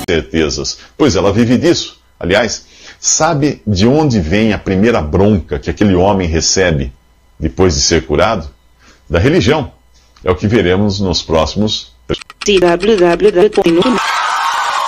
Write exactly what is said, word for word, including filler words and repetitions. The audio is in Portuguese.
certezas, pois ela vive disso. Aliás, sabe de onde vem a primeira bronca que aquele homem recebe depois de ser curado? Da religião. É o que veremos nos próximos. w w w ponto